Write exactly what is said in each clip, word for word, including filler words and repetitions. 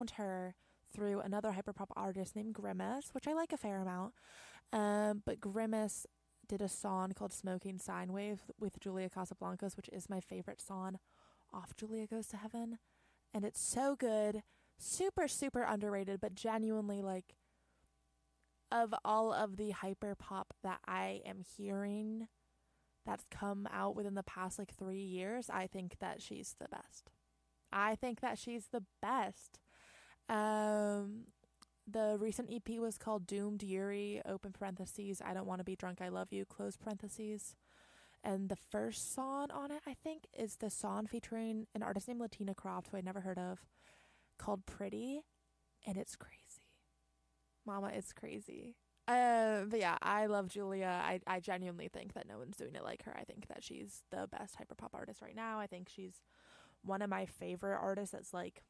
her through another hyperpop artist named Grimace, which I like a fair amount. Um, but Grimace did a song called Smoking Sine Wave with Julia Casablancas, which is my favorite song off Julia Goes to Heaven. And it's so good. Super, super underrated, but genuinely, like, of all of the hyper pop that I am hearing that's come out within the past, like, three years, I think that she's the best. I think that she's the best. Um, the recent E P was called Doomed Yuri, open parentheses, I Don't Want to Be Drunk, I Love You, close parentheses. And the first song on it, I think, is the song featuring an artist named Latina Croft, who I'd never heard of, called Pretty. And it's crazy. Mama, it's crazy. Uh, but yeah, I love Julia. I, I genuinely think that no one's doing it like her. I think that she's the best hyperpop artist right now. I think she's one of my favorite artists that's, like,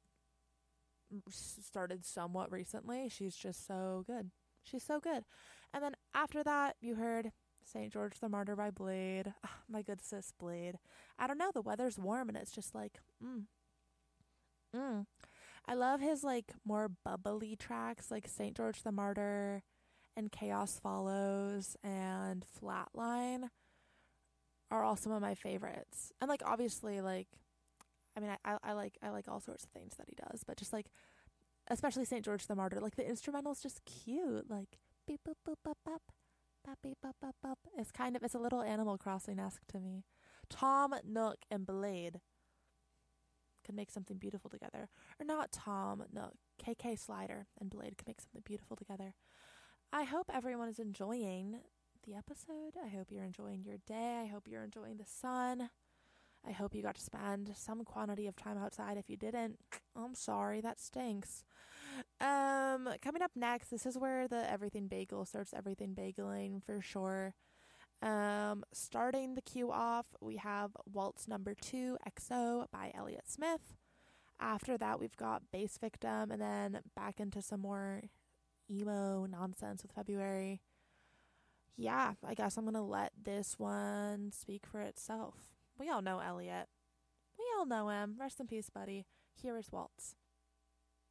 started somewhat recently. She's just so good. She's so good. And then after that, you heard Saint George the Martyr by Blade. Oh, my good sis Blade. I don't know, the weather's warm and it's just like, mm. Mm. I love his, like, more bubbly tracks, like Saint George the Martyr and Chaos Follows and Flatline are all some of my favorites. And, like, obviously, like, I mean, I, I, I like I like all sorts of things that he does, but just, like, especially Saint George the Martyr, like, the instrumental is just cute, like, beep boop boop bop bop. Beep, bop, bop, bop. It's kind of, it's a little Animal Crossing-esque to me. Tom Nook and Blade could make something beautiful together. Or not Tom Nook. K K Slider and Blade could make something beautiful together. I hope everyone is enjoying the episode. I hope you're enjoying your day. I hope you're enjoying the sun. I hope you got to spend some quantity of time outside. If you didn't, I'm sorry, that stinks. Um, coming up next, this is where the Everything Bagel starts everything bageling for sure. Um, starting the queue off, we have Waltz Number Two, X O by Elliott Smith. After that, we've got Bass Victim, and then back into some more emo nonsense with February. Yeah, I guess I'm going to let this one speak for itself. We all know Elliott. We all know him. Rest in peace, buddy. Here is Waltz.